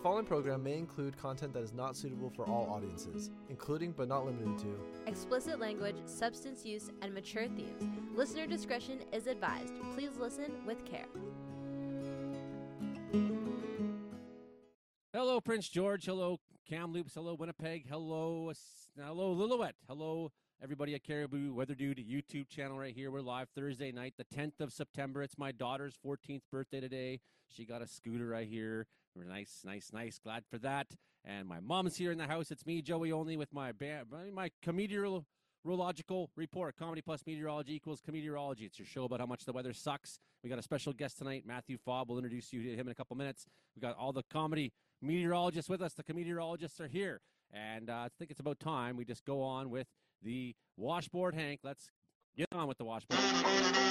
following program may include content that is not suitable for all audiences, including but not limited to explicit language, substance use, and mature themes. Listener discretion is advised. Please listen with care. Hello, Prince George. Hello, Kamloops. Hello, Winnipeg. Hello, Lillooet. Hello, everybody at Caribou Weather Dude YouTube channel right here. We're live Thursday night, the 10th of September. It's my daughter's 14th birthday today. She got a scooter right here. We're nice. Glad for that. And my mom's here in the house. It's me, Joey Only, with my meteorological report. Comedy plus meteorology equals cometeorology. It's your show about how much the weather sucks. We got a special guest tonight, Matthew Fobb. We'll introduce you to him in a couple minutes. We got all the comedy meteorologists with us. The cometeorologists are here. And I think it's about time we just go on with the washboard. Hank, let's get on with the washboard.